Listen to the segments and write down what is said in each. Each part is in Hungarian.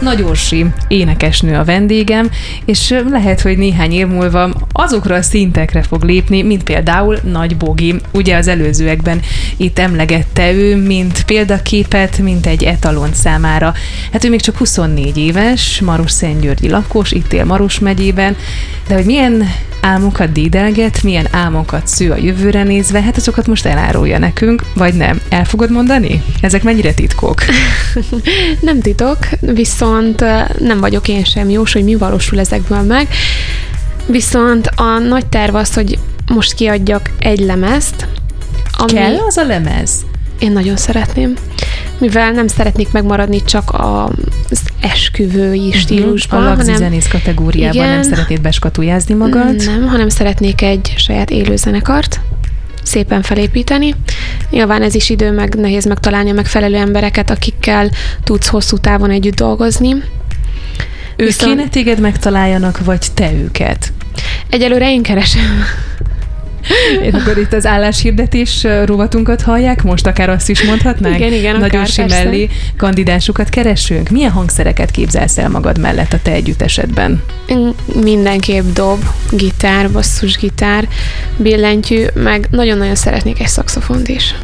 Nagy Orsi énekesnő a vendégem, és lehet, hogy néhány év múlva azokra a szintekre fog lépni, mint például Nagy Bogi. Ugye az előzőekben itt emlegette ő, mint példaképet, mint egy etalon számára. Hát ő még csak 24 éves, Marosszentgyörgyi lakos, itt él Maros megyében, de hogy milyen álmokat dédelget, milyen álmokat sző a jövőre nézve, hát azokat most elárulja nekünk, vagy nem? El fogod mondani? Ezek mennyire titkok? Nem titok, viszont nem vagyok én sem jós, hogy mi valósul ezekből meg. Viszont a nagy terv az, hogy most kiadjak egy lemezt. Kell az a lemez? Én nagyon szeretném. Mivel nem szeretnék megmaradni csak az esküvői stílusban, a lagzizenész kategóriában igen, nem szeretnéd beskatujázni magad? Nem, hanem szeretnék egy saját élőzenekart szépen felépíteni. Nyilván ez is idő, meg nehéz megtalálni a megfelelő embereket, akikkel tudsz hosszú távon együtt dolgozni. Ők kéne téged megtaláljanak, vagy te őket? Egyelőre én keresem. Én akkor itt az álláshirdetés rovatunkat hallják, most akár azt is mondhatnánk? Igen, Nagy akár, Orsi mellé kandidásokat keresünk. Milyen hangszereket képzelsz el magad mellett a te együttesedben? Mindenképp dob, gitár, basszusgitár, billentyű, meg nagyon-nagyon szeretnék egy szaxofont is.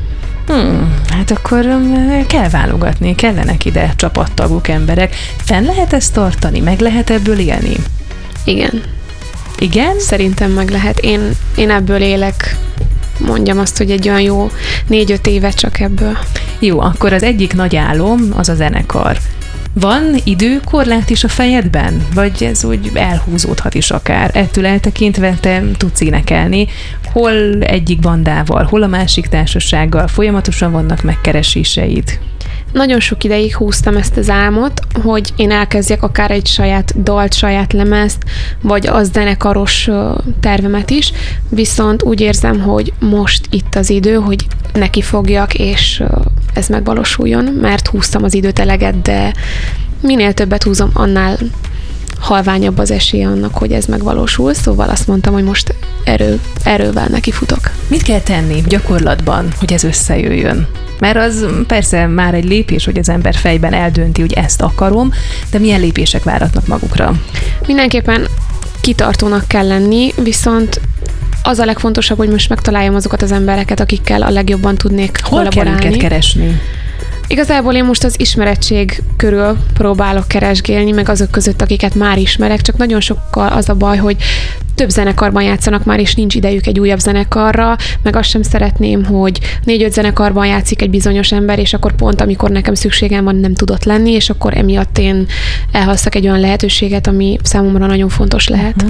Hát akkor kell válogatni, kellenek ide csapattagok, emberek. Fenn lehet ezt tartani? Meg lehet ebből élni? Igen. Igen? Szerintem meg lehet. Én ebből élek, mondjam azt, hogy egy olyan jó 4-5 évet csak ebből. Jó, akkor az egyik nagy álom az a zenekar. Van időkorlát is a fejedben? Vagy ez úgy elhúzódhat is akár? Ettől eltekintve te tudsz énekelni. Hol egyik bandával, hol a másik társasággal folyamatosan vannak megkereséseid? Nagyon sok ideig húztam ezt az álmot, hogy én elkezdjek akár egy saját dalt, saját lemezt, vagy az zenekaros tervemet is, viszont úgy érzem, hogy most itt az idő, hogy neki fogjak, és ez megvalósuljon, mert húztam az időt eleget, de minél többet húzom, annál halványabb az esélye annak, hogy ez megvalósul, szóval azt mondtam, hogy most erővel nekifutok. Mit kell tenni gyakorlatban, hogy ez összejöjjön? Mert az persze már egy lépés, hogy az ember fejben eldönti, hogy ezt akarom, de milyen lépések váratnak magukra? Mindenképpen kitartónak kell lenni, viszont az a legfontosabb, hogy most megtaláljam azokat az embereket, akikkel a legjobban tudnék kollaborálni. Hol kell őket keresni? Igazából én most az ismerettség körül próbálok keresgélni, meg azok között, akiket már ismerek, csak nagyon sokkal az a baj, hogy több zenekarban játszanak már, és nincs idejük egy újabb zenekarra, meg azt sem szeretném, hogy 4-5 zenekarban játszik egy bizonyos ember, és akkor pont amikor nekem szükségem van, nem tudott lenni, és akkor emiatt én elhasszak egy olyan lehetőséget, ami számomra nagyon fontos lehet.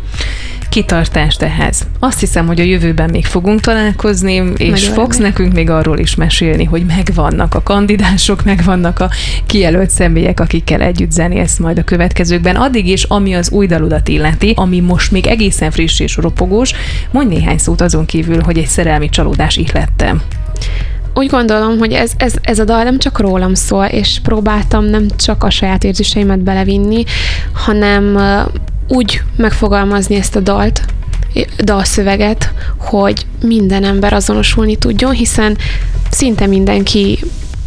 Kitartást ehhez. Azt hiszem, hogy a jövőben még fogunk találkozni, és nagyon fogsz remélem. nekünk még arról is mesélni, hogy megvannak a kandidások, megvannak a kijelölt személyek, akikkel együtt zenélsz majd a következőkben. Addig is, ami az új dalodat illeti, ami most még egészen friss és ropogós, mondj néhány szót azon kívül, hogy egy szerelmi csalódás ihlettem. Úgy gondolom, hogy ez a dal nem csak rólam szól, és próbáltam nem csak a saját érzéseimet belevinni, hanem úgy megfogalmazni ezt a dalszöveget, hogy minden ember azonosulni tudjon, hiszen szinte mindenki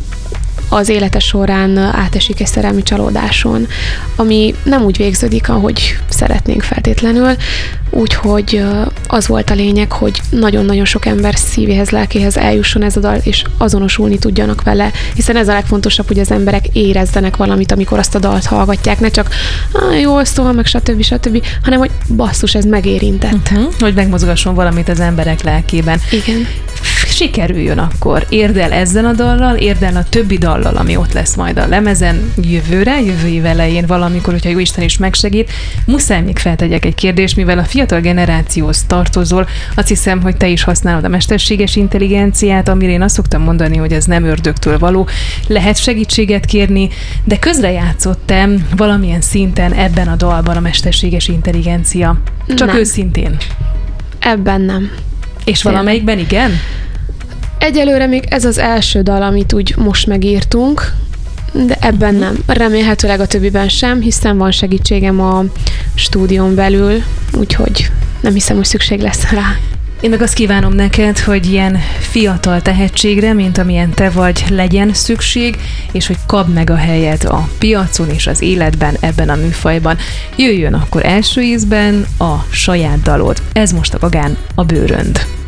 az élete során átesik egy szerelmi csalódáson, ami nem úgy végződik, ahogy szeretnénk feltétlenül, úgyhogy az volt a lényeg, hogy nagyon-nagyon sok ember szívéhez, lelkéhez eljusson ez a dal, és azonosulni tudjanak vele, hiszen ez a legfontosabb, hogy az emberek érezzenek valamit, amikor azt a dalt hallgatják, ne csak jól szól, meg stb., hanem hogy basszus, ez megérintett. Hogy megmozgasson valamit az emberek lelkében. Igen. Sikerüljön akkor. Érd el ezzel a dallal, érd el a többi dallal, ami ott lesz majd a lemezen jövő év elején valamikor, hogyha Jóisten is megsegít. Muszáj még feltegyek egy kérdést, mivel a fiatal generációhoz tartozol, azt hiszem, hogy te is használod a mesterséges intelligenciát, amire én azt szoktam mondani, hogy ez nem ördögtől való. Lehet segítséget kérni, de közrejátszott-e valamilyen szinten ebben a dalban a mesterséges intelligencia? Csak nem. Őszintén. Ebben nem. És valamelyikben igen? Egyelőre még ez az első dal, amit úgy most megírtunk, de ebben nem. Remélhetőleg a többiben sem, hiszen van segítségem a stúdión belül, úgyhogy nem hiszem, hogy szükség lesz rá. Én meg azt kívánom neked, hogy ilyen fiatal tehetségre, mint amilyen te vagy, legyen szükség, és hogy kapd meg a helyed a piacon és az életben, ebben a műfajban. Jöjjön akkor első ízben a saját dalod. Ez most a Gagán, a Bőrönd.